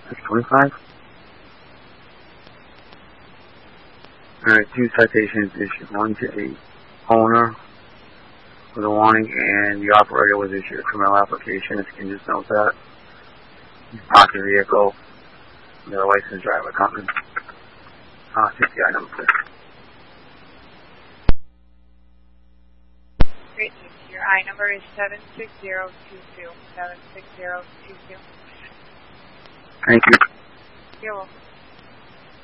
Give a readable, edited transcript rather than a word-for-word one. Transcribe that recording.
625. Alright, 2 citations issued. 1 to the owner with a warning, and the operator was issued a criminal application. If you can just note that. Parked the vehicle. Their licensed driver coming. CPI number, please. Great. Your I number is 76022. 76022. Thank you. You're welcome.